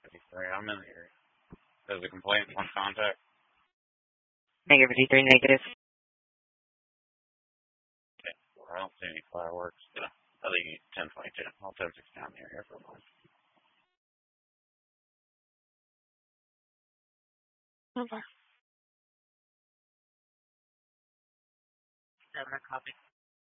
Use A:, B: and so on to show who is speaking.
A: 53, I'm in here. There's a complaint, one contact.
B: Negative 53, negative.
A: Okay. Well, I don't see any fireworks. I think you need 1022. I'll 10-6 down here for a moment.
B: Okay. Copy.